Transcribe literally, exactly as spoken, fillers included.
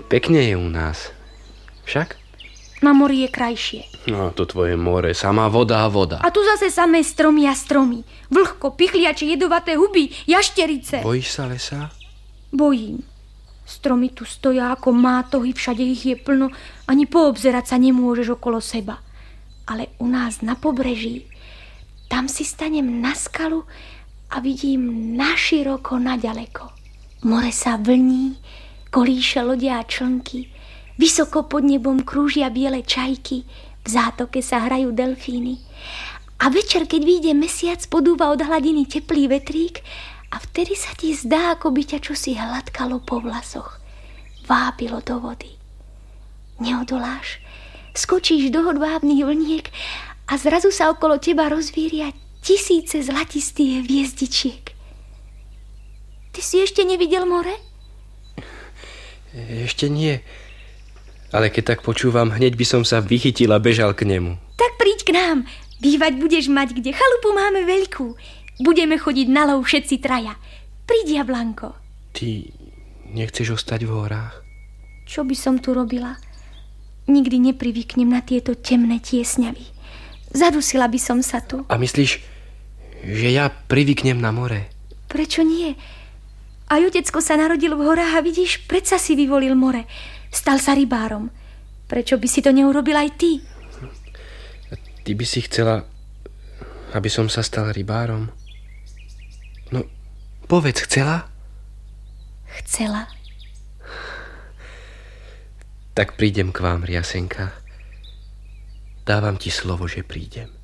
Pekne je u nás. Však? Na mori je krajšie. No, to tvoje more, samá voda a voda. A tu zase samé stromy a stromy. Vlhko, pichliače, jedovaté huby, jašterice. Bojíš sa lesa? Bojím. Stromy tu stoja ako mátohy, všade ich je plno, ani poobzerať sa nemôžeš okolo seba. Ale u nás na pobreží, tam si stanem na skalu a vidím naširoko, naďaleko. More sa vlní, kolíše lodia a člnky, vysoko pod nebom krúžia biele čajky, v zátoke sa hrajú delfíny. A večer, keď vyjde mesiac, podúva od hladiny teplý vetrík a vtedy sa ti zdá, ako by ťa čosi hladkalo po vlasoch. Vábilo do vody. Neodoláš, skočíš do hodvábnych vlniek a zrazu sa okolo teba rozvíria tisíce zlatistých hviezdičiek. Ty si ešte nevidel more? Ešte nie. Ale keď tak počúvam, hneď by som sa vychytil a bežal k nemu. Tak príď k nám. Bývať budeš mať kde. Chalupu máme veľkú. Budeme chodiť na lov všetci traja. Príď, Jablanko. Ty nechceš ostať v horách? Čo by som tu robila? Nikdy neprivyknem na tieto temné tiesňavy. Zadusila by som sa tu. A myslíš, že ja privyknem na more? Prečo nie? Aj otecko sa narodil v horách a vidíš, predsa si vyvolil more. Stal sa rybárom. Prečo by si to neurobil aj ty? Ty by si chcela, aby som sa stal rybárom? No, povedz, chcela? Chcela. Tak prídem k vám, Riasenka. Dávam ti slovo, že prídem.